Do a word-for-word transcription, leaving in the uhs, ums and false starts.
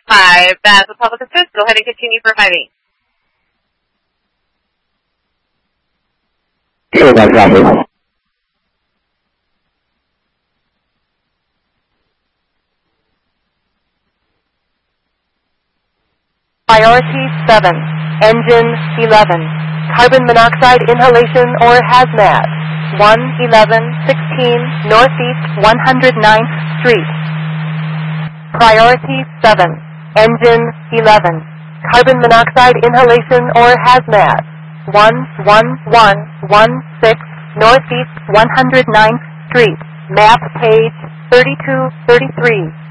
five, that's a public assist. Go ahead and continue for five eight. Sure, that's right. Priority seven, Engine eleven, carbon monoxide inhalation or hazmat, one eleven sixteen Northeast one hundred ninth Street. Priority seven, Engine eleven, carbon monoxide inhalation or hazmat, one one one one six Northeast one hundred ninth Street, map page thirty-two thirty-three.